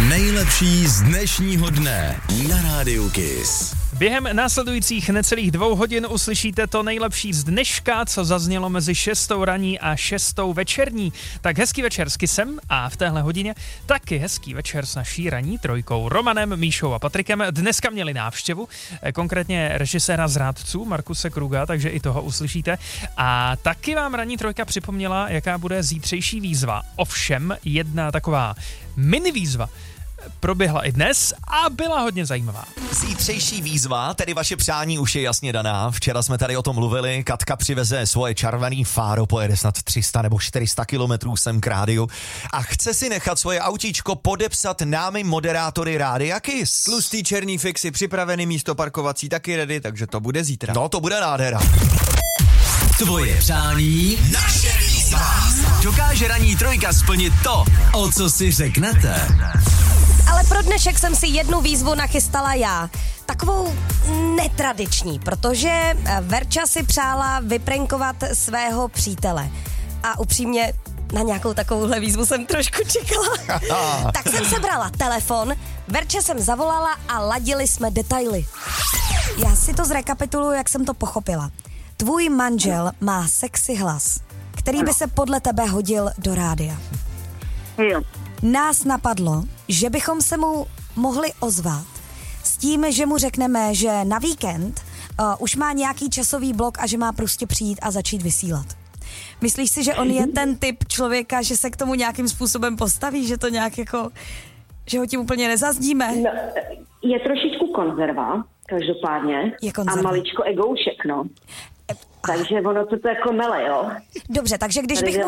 nejlepší z dnešního dne na Rádiu Kiss. Během následujících necelých 2 hodin uslyšíte to nejlepší z dneška, co zaznělo mezi 6. ranní a 6. večerní. Tak hezký večer s Kissem a v téhle hodině taky hezký večer s naší ranní trojkou Romanem, Míšou a Patrikem. Dneska měli návštěvu, konkrétně režiséra Zrádců Markuse Kruga, takže i toho uslyšíte. A taky vám ranní trojka připomněla, jaká bude zítřejší výzva. Ovšem, jedna taková mini výzva proběhla i dnes a byla hodně zajímavá. Zítřejší výzva, tedy vaše přání už je jasně daná. Včera jsme tady o tom mluvili, Katka přiveze svoje červený fáro, pojede snad 300 nebo 400 kilometrů sem k rádiu a chce si nechat svoje autíčko podepsat námi moderátory Rádia Kiss. Tlustý černý fixy připravený, místo parkovací taky ready, takže to bude zítra. No, to bude nádhera. Tvoje přání, naše výzva. Dokáže ranní trojka splnit to, o co si řeknete. Ale pro dnešek jsem si jednu výzvu nachystala já. Takovou netradiční, protože Verča si přála vyprankovat svého přítele. A upřímně na nějakou takovouhle výzvu jsem trošku čekala. Tak jsem sebrala telefon, Verče jsem zavolala a ladili jsme detaily. Já si to zrekapituluju, jak jsem to pochopila. Tvůj manžel má sexy hlas, který by se podle tebe hodil do rádia. Jo. Nás napadlo, že bychom se mu mohli ozvat s tím, že mu řekneme, že na víkend už má nějaký časový blok a že má prostě přijít a začít vysílat. Myslíš si, že on je ten typ člověka, že se k tomu nějakým způsobem postaví, že to nějak jako, že ho tím úplně nezazdíme? No, je trošičku konzerva, každopádně. Je konzerva. A maličko egoušek, no. Takže ono to jako mele, jo. Dobře, takže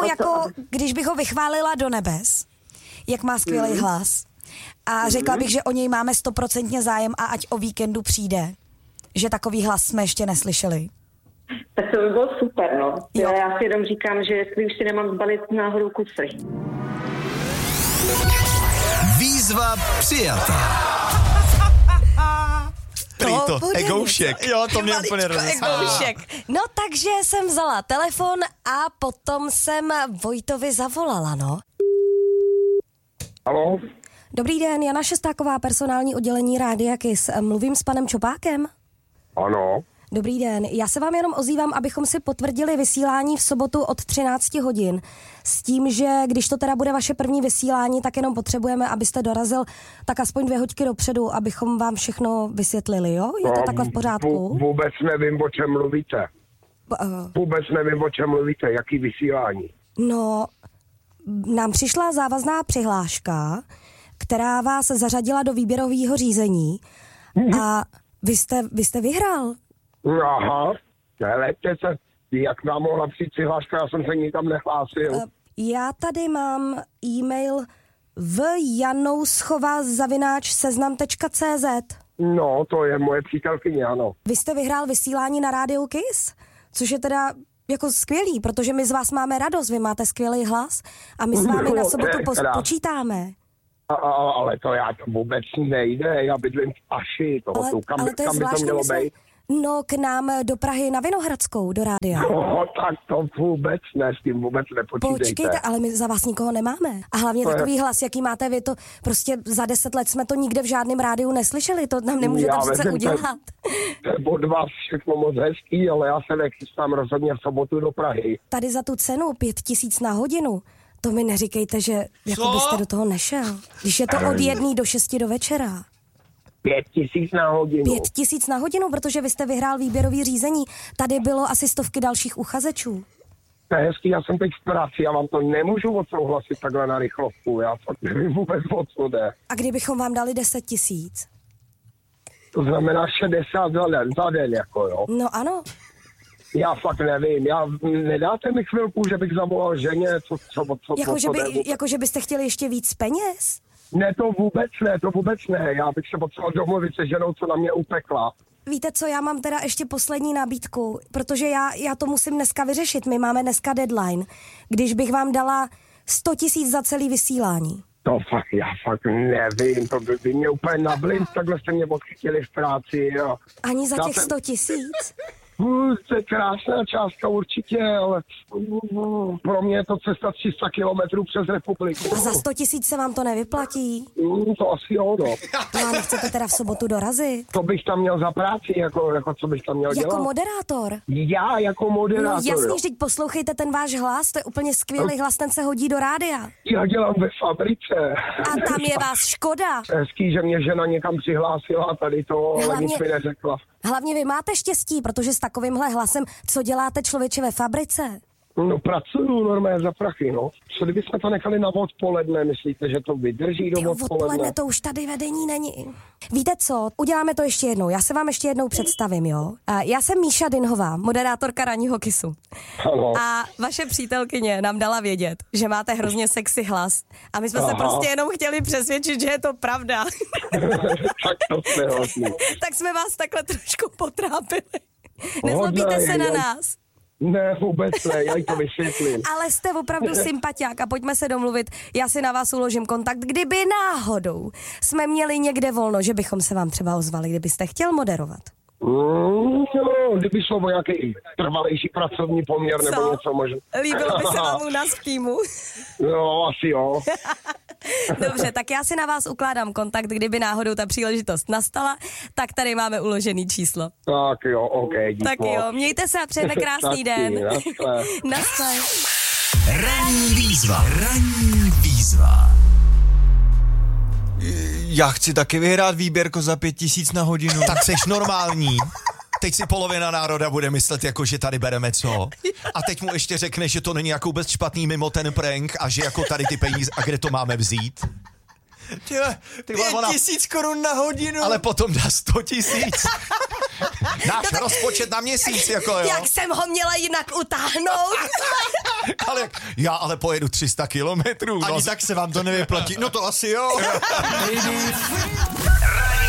když bych ho vychválila do nebes, jak má skvělý hlas a řekla bych, že o něj máme 100% zájem a ať o víkendu přijde, že takový hlas jsme ještě neslyšeli. Tak to by bylo super, no. Jo. Já si jenom říkám, že jestli už si nemám zbalit náhodou kusy. Výzva přijatá. To egoušek. Jo, to mě úplně Egoušek. No takže jsem vzala telefon a potom jsem Vojtovi zavolala, no. Haló? Dobrý den, Jana Šestáková, personální oddělení Rádia Kiss. Mluvím s panem Čopákem? Ano. Dobrý den, já se vám jenom ozývám, abychom si potvrdili vysílání v sobotu od 13 hodin. S tím, že když to teda bude vaše první vysílání, tak jenom potřebujeme, abyste dorazil tak aspoň 2 hodiny dopředu, abychom vám všechno vysvětlili, jo? Je to takhle v pořádku? Vůbec nevím, o čem mluvíte. Vůbec nevím, o čem mluvíte, jaký vysílání. No, nám přišla závazná přihláška, která vás zařadila do výběrového řízení a vy jste vyhrál. Aha, helejte se, jak nám mohla přijít přihláška, já jsem se nikam nehlásil. Já tady mám e-mail vjanouschova@seznam.cz. No, to je moje přítelkyně, ano. Vy jste vyhrál vysílání na Rádiu Kiss, což je teda jako skvělý, protože my z vás máme radost, vy máte skvělý hlas a my s vámi na sobotu počítáme. Ale to vůbec nejde, já bydlím v Aši, kam by to mělo být? No, k nám do Prahy na Vinohradskou, do rádia. No, tak to vůbec ne, s tím vůbec nepočítejte. Počkejte, ale my za vás nikoho nemáme. A hlavně takový hlas, jaký máte vy, to prostě za 10 let jsme to nikde v žádném rádiu neslyšeli, to nám nemůžete přece udělat. To je od vás všechno moc hezký, ale já se nechystám rozhodně v sobotu do Prahy. Tady za tu cenu 5 000 na hodinu, to mi neříkejte, že jako byste do toho nešel. Když je to od 1 do 6 do večera. 5 000 na hodinu. 5 000 na hodinu, protože vy jste vyhrál výběrový řízení. Tady bylo asi 100 dalších uchazečů. To je hezký, já jsem teď v práci, já vám to nemůžu odsouhlasit takhle na rychlovku, já to nevím vůbec, o co jde. A kdybychom vám dali 10 000? To znamená 60 za den, jako jo. No ano. Já fakt nevím, nedáte mi chvilku, že bych zavolal ženě, Jako, že byste chtěli ještě víc peněz? Ne, to vůbec ne, já bych se potřeboval domluvit se ženou, co na mě upekla. Víte co, já mám teda ještě poslední nabídku, protože já to musím dneska vyřešit, my máme dneska deadline. Když bych vám dala 100 000 za celý vysílání. Já fakt nevím, to by mě úplně nablint, takhle jste mě odchytili v práci, jo. Ani za těch 100 000? To je krásná částka určitě, ale pro mě je to cesta 300 kilometrů přes republiku. A za 100 000 se vám to nevyplatí? To asi jo, no. No a nechcete teda v sobotu dorazit? To bych tam měl za práci, jako co bych tam měl dělat? Jako moderátor? Já jako moderátor. No jasný, vždyť poslouchejte ten váš hlas, to je úplně skvělý hlas, ten se hodí do rádia. Já dělám ve fabrice. A tam je vás škoda. Hezký, že mě žena někam přihlásila a tady to, ale nic mi neřekla. Hlavně vy máte štěstí, protože s takovýmhle hlasem, co děláte člověče ve fabrice? No pracuju normálně za prachy, no. Co kdybychom to nechali na odpoledne, myslíte, že to vydrží do odpoledne? To už tady vedení není. Víte co, uděláme to ještě jednou, já se vám ještě jednou představím, jo? Já jsem Míša Dinhová, moderátorka Ranního Kissu. Ano. A vaše přítelkyně nám dala vědět, že máte hrozně sexy hlas. A my jsme se prostě jenom chtěli přesvědčit, že je to pravda. Tak to jste hodný. Tak jsme vás takhle trošku potrápili. Nezlobíte se na nás. Ne, vůbec ne, já jí to vysvětlím. Ale jste opravdu sympatiák a pojďme se domluvit, já si na vás uložím kontakt, kdyby náhodou jsme měli někde volno, že bychom se vám třeba ozvali, kdybyste chtěl moderovat. No, kdyby šlo o nějaký trvalejší pracovní poměr nebo něco možná. Líbilo by se vám u nás v týmu? No, asi jo. Dobře, tak já si na vás ukládám kontakt, kdyby náhodou ta příležitost nastala, tak tady máme uložený číslo. Tak jo, OK, díky. Tak jo, mějte se a přejeme krásný den. Naschle. Ranní výzva. Ranní výzva. Já chci taky vyhrát výběrko za 5 000 na hodinu. Tak seš normální. Teď si polovina národa bude myslet, jako že tady bereme co. A teď mu ještě řekne, že to není jako vůbec špatný mimo ten prank a že jako tady ty peníze, a kde to máme vzít? Ty 5 000 korun na hodinu. Ale potom dá 100 000. Náš rozpočet na měsíc, jako jo. Jak jsem ho měla jinak utáhnout? Ale pojedu 300 kilometrů. Ani tak se vám to nevyplatí. No to asi jo.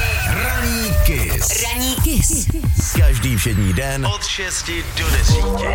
Ranní Kiss. Každý všední den od 6 do 10.